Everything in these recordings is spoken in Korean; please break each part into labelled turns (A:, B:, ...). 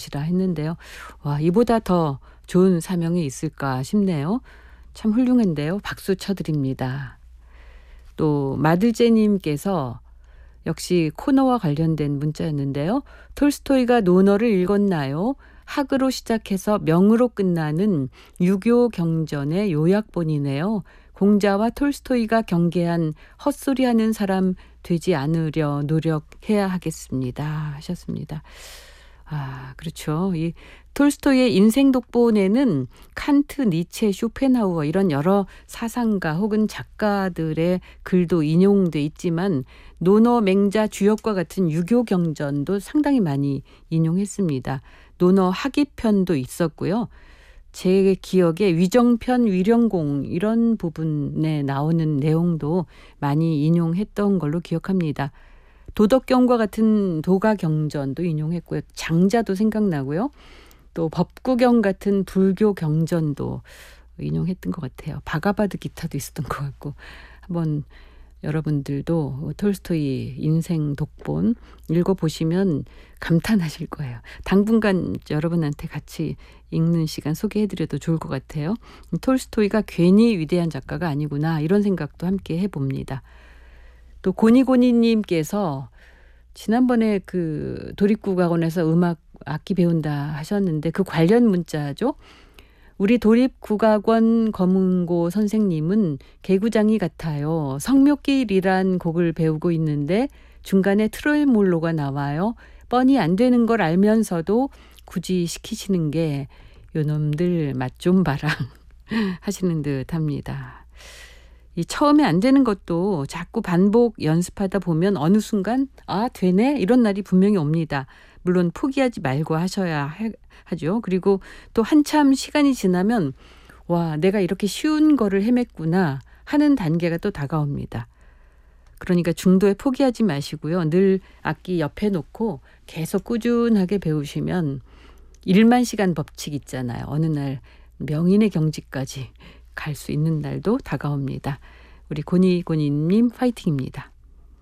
A: 것이라 했는데요. 와, 이보다 더 좋은 사명이 있을까 싶네요. 참 훌륭한데요. 박수 쳐드립니다. 또 마들제님께서 역시 코너와 관련된 문자였는데요. 톨스토이가 논어를 읽었나요? 학으로 시작해서 명으로 끝나는 유교 경전의 요약본이네요. 공자와 톨스토이가 경계한 헛소리하는 사람 되지 않으려 노력해야 하겠습니다. 하셨습니다. 아, 그렇죠. 이 톨스토이의 인생 독본에는 칸트, 니체, 쇼펜하우어 이런 여러 사상가 혹은 작가들의 글도 인용돼 있지만 논어, 맹자, 주역과 같은 유교 경전도 상당히 많이 인용했습니다. 논어 학이편도 있었고요. 제 기억에 위정편, 위령공 이런 부분에 나오는 내용도 많이 인용했던 걸로 기억합니다. 도덕경과 같은 도가경전도 인용했고요. 장자도 생각나고요. 또 법구경 같은 불교 경전도 인용했던 것 같아요. 바가바드 기타도 있었던 것 같고 한번 여러분들도 톨스토이 인생 독본 읽어보시면 감탄하실 거예요. 당분간 여러분한테 같이 읽는 시간 소개해드려도 좋을 것 같아요. 톨스토이가 괜히 위대한 작가가 아니구나 이런 생각도 함께 해봅니다. 또 고니고니님께서 지난번에 그 도립국악원에서 음악 악기 배운다 하셨는데 그 관련 문자죠. 우리 도립국악원 검은고 선생님은 개구장이 같아요. 성묘길이란 곡을 배우고 있는데 중간에 트롤몰로가 나와요. 뻔히 안 되는 걸 알면서도 굳이 시키시는 게 요놈들 맛 좀 봐라 하시는 듯 합니다. 이 처음에 안 되는 것도 자꾸 반복 연습하다 보면 어느 순간 아 되네 이런 날이 분명히 옵니다. 물론 포기하지 말고 하셔야 하죠. 그리고 또 한참 시간이 지나면 와 내가 이렇게 쉬운 거를 헤맸구나 하는 단계가 또 다가옵니다. 그러니까 중도에 포기하지 마시고요. 늘 악기 옆에 놓고 계속 꾸준하게 배우시면 1만 시간 법칙 있잖아요. 어느 날 명인의 경지까지 갈 수 있는 날도 다가옵니다. 우리 고니고니님 파이팅입니다.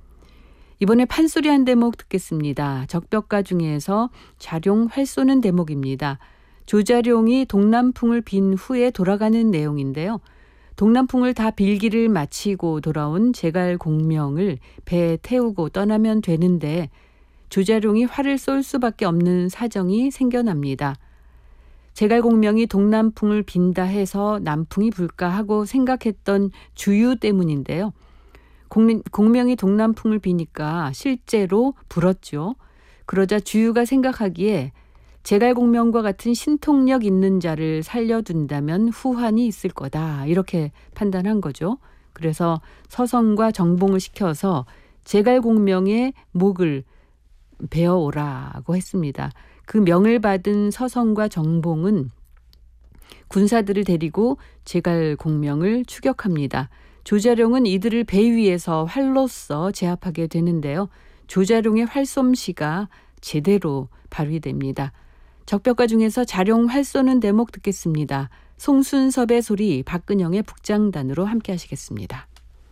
A: 이번에 판소리 한 대목 듣겠습니다. 적벽가 중에서 자룡 활 쏘는 대목입니다. 조자룡이 동남풍을 빈 후에 돌아가는 내용인데요. 동남풍을 다 빌기를 마치고 돌아온 제갈공명을 배에 태우고 떠나면 되는데 조자룡이 활을 쏠 수밖에 없는 사정이 생겨납니다. 제갈공명이 동남풍을 빈다 해서 남풍이 불까 하고 생각했던 주유 때문인데요. 공명이 동남풍을 비니까 실제로 불었죠. 그러자 주유가 생각하기에 제갈공명과 같은 신통력 있는 자를 살려둔다면 후환이 있을 거다. 이렇게 판단한 거죠. 그래서 서성과 정봉을 시켜서 제갈공명의 목을 베어오라고 했습니다. 그 명을 받은 서성과 정봉은 군사들을 데리고 제갈공명을 추격합니다. 조자룡은 이들을 배 위에서 활로써 제압하게 되는데요. 조자룡의 활솜씨가 제대로 발휘됩니다. 적벽가 중에서 자룡 활 쏘는 대목 듣겠습니다. 송순섭의 소리, 박근영의 북장단으로 함께 하시겠습니다.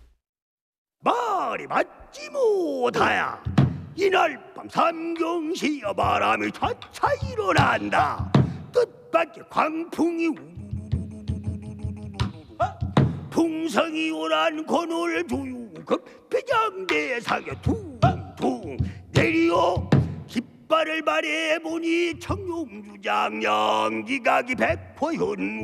B: 말이 맞지 못하야 이날 밤 삼경시여 바람이 차차 일어난다. 뜻밖의 광풍이 풍성이 오란 건을 조유급 배장대상에 퉁퉁 내리어 깃발을 발해보니 청룡주장 연기각이 백포현